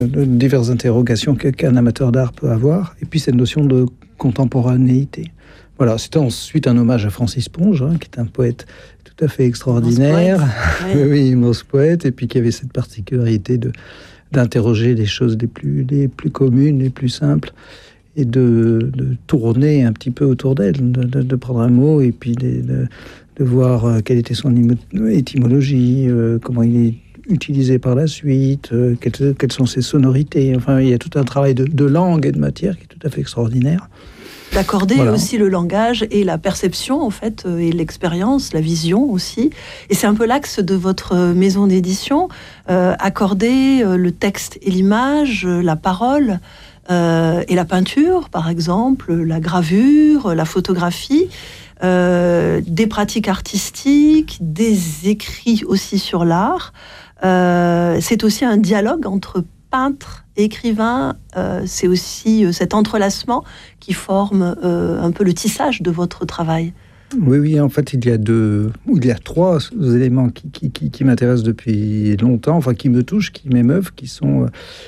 diverses interrogations qu'un amateur d'art peut avoir, et puis cette notion de contemporanéité. Voilà, c'était ensuite un hommage à Francis Ponge, qui est un poète tout à fait extraordinaire, oui, immense poète, et puis qui avait cette particularité d'interroger les choses les plus communes, les plus simples, et de tourner un petit peu autour d'elle, de prendre un mot, et puis de voir quelle était son étymologie, comment il est utilisé par la suite, quelles sont ses sonorités. Enfin, il y a tout un travail de langue et de matière qui est tout à fait extraordinaire. D'accorder aussi le langage et la perception, en fait, et l'expérience, la vision aussi. Et c'est un peu l'axe de votre maison d'édition, accorder le texte et l'image, la parole, et la peinture, par exemple, la gravure, la photographie, des pratiques artistiques, des écrits aussi sur l'art. C'est aussi un dialogue entre peintre et écrivain, c'est aussi cet entrelacement qui forme un peu le tissage de votre travail. Oui, en fait, il y a trois éléments qui m'intéressent depuis longtemps, enfin qui me touchent, qui m'émeuvent, qui sont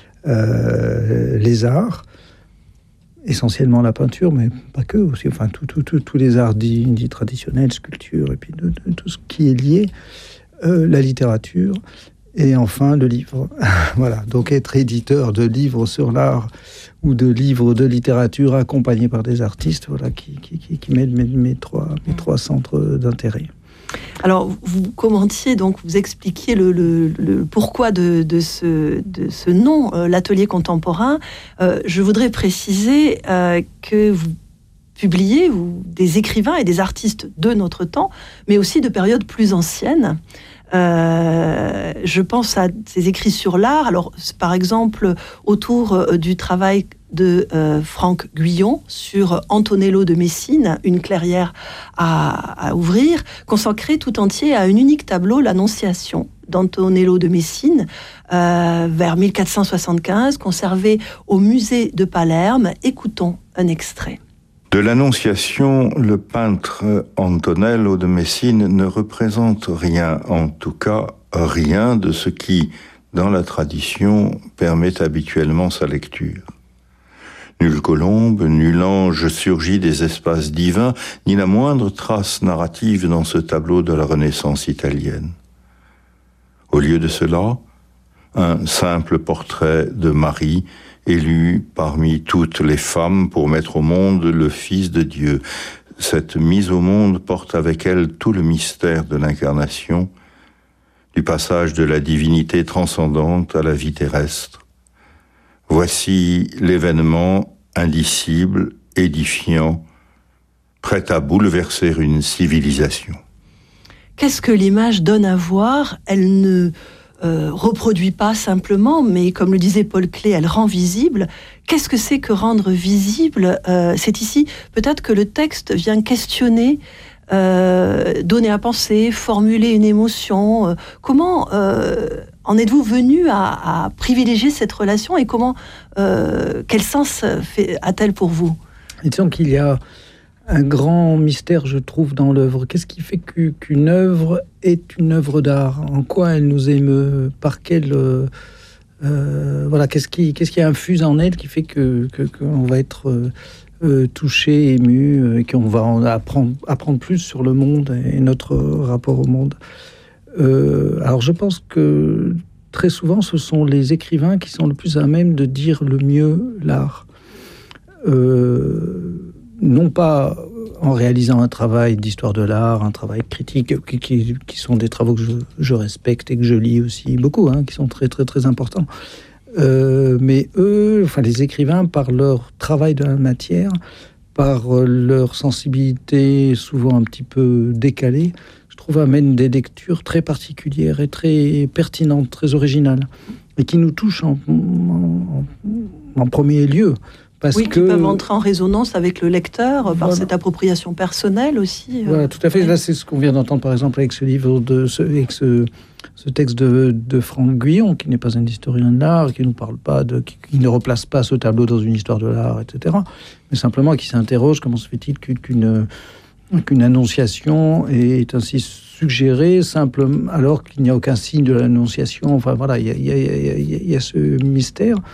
les arts, essentiellement la peinture, mais pas que, aussi, enfin tous les arts dits traditionnels, sculpture, et puis de tout ce qui est lié, la littérature, et enfin le livre. Voilà, donc être éditeur de livres sur l'art ou de livres de littérature accompagnés par des artistes, voilà, qui mêlent mes trois centres d'intérêt. Alors, vous commentiez, donc vous expliquiez le pourquoi de ce nom, l'atelier contemporain. Je voudrais préciser que vous publiez des écrivains et des artistes de notre temps, mais aussi de périodes plus anciennes. Je pense à ces écrits sur l'art. Alors, par exemple, autour du travail de Franck Guyon sur Antonello de Messine, une clairière à ouvrir, consacré tout entier à un unique tableau, l'Annonciation d'Antonello de Messine, vers 1475, conservé au musée de Palerme. Écoutons un extrait. De l'Annonciation, le peintre Antonello de Messine ne représente rien, en tout cas rien de ce qui, dans la tradition, permet habituellement sa lecture. Nulle colombe, nul ange surgit des espaces divins, ni la moindre trace narrative dans ce tableau de la Renaissance italienne. Au lieu de cela, un simple portrait de Marie, élue parmi toutes les femmes pour mettre au monde le Fils de Dieu. Cette mise au monde porte avec elle tout le mystère de l'incarnation, du passage de la divinité transcendante à la vie terrestre. Voici l'événement indicible, édifiant, prêt à bouleverser une civilisation. Qu'est-ce que l'image donne à voir ? Elle ne reproduit pas simplement, mais comme le disait Paul Klee, elle rend visible. Qu'est-ce que c'est que rendre visible ? C'est ici peut-être que le texte vient questionner, donner à penser, formuler une émotion. Comment en êtes-vous venu à privilégier cette relation et quel sens a-t-elle pour vous ? Disons qu'il y a un grand mystère, je trouve, dans l'œuvre. Qu'est-ce qui fait qu'une œuvre est une œuvre d'art ? En quoi elle nous émeut ? Par quelle... voilà, qu'est-ce qui infuse en elle qui fait qu'on va être touché, ému, et qu'on va en apprendre plus sur le monde et notre rapport au monde. Alors je pense que très souvent, ce sont les écrivains qui sont le plus à même de dire le mieux l'art. Non pas en réalisant un travail d'histoire de l'art, un travail critique, qui sont des travaux que je respecte et que je lis aussi beaucoup, qui sont très très très importants. Mais eux, enfin les écrivains, par leur travail de la matière, par leur sensibilité souvent un petit peu décalée, je trouve amènent des lectures très particulières et très pertinentes, très originales, et qui nous touchent en premier lieu. Qui peuvent entrer en résonance avec le lecteur par cette appropriation personnelle aussi. Voilà, tout à fait. Là, c'est ce qu'on vient d'entendre, par exemple, avec ce livre, avec ce texte de Franck Guyon, qui n'est pas un historien de l'art, qui ne parle pas qui ne replace pas ce tableau dans une histoire de l'art, etc. Mais simplement qui s'interroge comment se fait-il qu'une annonciation est ainsi suggérer simplement, alors qu'il n'y a aucun signe de l'Annonciation. Enfin voilà, il y a ce mystère.